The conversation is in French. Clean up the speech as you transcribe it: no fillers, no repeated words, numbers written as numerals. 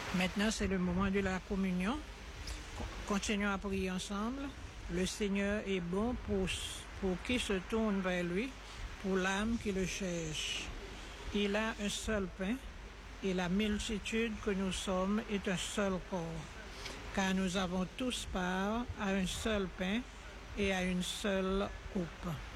Maintenant, c'est le moment de la communion. Continuons à prier ensemble. Le Seigneur est bon pour qui se tourne vers lui, pour l'âme qui le cherche. Il a un seul pain, et la multitude que nous sommes est un seul corps, car nous avons tous part à un seul pain et à une seule coupe.